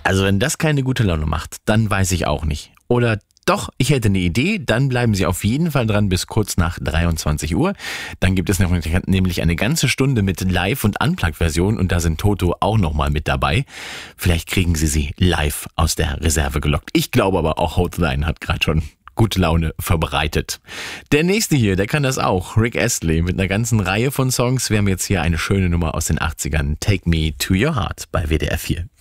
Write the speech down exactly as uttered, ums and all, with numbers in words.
Also wenn das keine gute Laune macht, dann weiß ich auch nicht. Oder doch, ich hätte eine Idee, dann bleiben Sie auf jeden Fall dran bis kurz nach dreiundzwanzig Uhr. Dann gibt es noch nämlich eine ganze Stunde mit Live- und Unplugged-Version und da sind Toto auch nochmal mit dabei. Vielleicht kriegen Sie sie live aus der Reserve gelockt. Ich glaube aber auch Hold the Line hat gerade schon gute Laune verbreitet. Der nächste hier, der kann das auch. Rick Astley mit einer ganzen Reihe von Songs. Wir haben jetzt hier eine schöne Nummer aus den achtzigern. Take Me to Your Heart bei W D R vier.